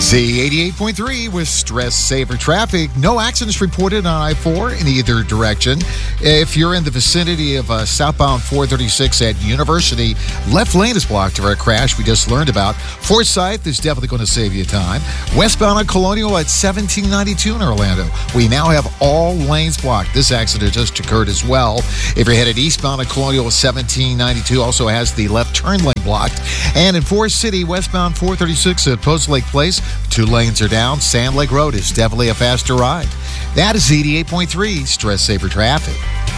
Z88.3 with Stress Saver Traffic. No accidents reported on I-4 in either direction. If you're in the vicinity of southbound 436 at University, left lane is blocked for a crash we just learned about. Forsyth is definitely going to save you time. Westbound on Colonial at 1792 in Orlando. We now have all lanes blocked. This accident just occurred as well. If you're headed eastbound on Colonial, 1792 also has the left turn lane blocked. And in Forest City, westbound 436 at Post Lake Place, 2 lanes are down. Sand Lake Road is definitely a faster ride. That is Z88.3 Stress Saver Traffic.